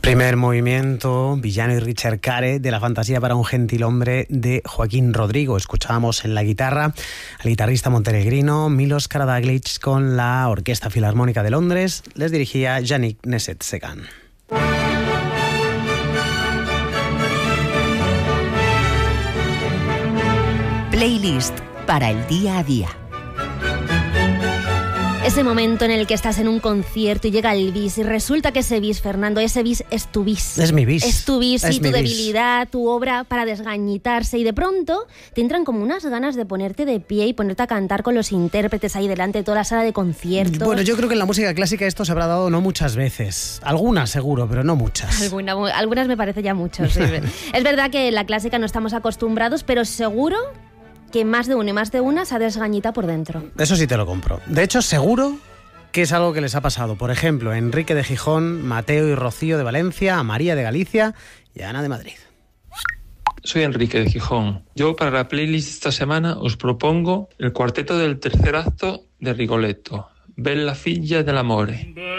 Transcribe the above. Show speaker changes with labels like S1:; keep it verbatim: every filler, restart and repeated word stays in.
S1: Primer movimiento, Villano y Richard Care, de La fantasía para un gentilhombre, de Joaquín Rodrigo. Escuchábamos en la guitarra al guitarrista montenegrino Milos Karadzic con la Orquesta Filarmónica de Londres. Les dirigía Yannick Nézet-Séguin.
S2: Playlist para el día a día.
S3: Ese momento en el que estás en un concierto y llega el bis y resulta que ese bis, Fernando, ese bis es tu bis.
S1: Es mi bis.
S3: Es tu bis
S1: es
S3: y tu debilidad, tu obra para desgañitarse, y de pronto te entran como unas ganas de ponerte de pie y ponerte a cantar con los intérpretes ahí delante de toda la sala de conciertos.
S1: Bueno, yo creo que en la música clásica esto se habrá dado no muchas veces. Algunas seguro, pero no muchas.
S3: Alguna, algunas me parece ya mucho. Sí. Es verdad que en la clásica no estamos acostumbrados, pero seguro que más de uno y más de una se ha desgañitado por dentro.
S1: Eso sí te lo compro. De hecho, seguro que es algo que les ha pasado. Por ejemplo, a Enrique de Gijón, Mateo y Rocío de Valencia, a María de Galicia y a Ana de Madrid.
S4: Soy Enrique de Gijón. Yo para la playlist esta semana os propongo el cuarteto del tercer acto de Rigoletto, Bella figlia dell'amore.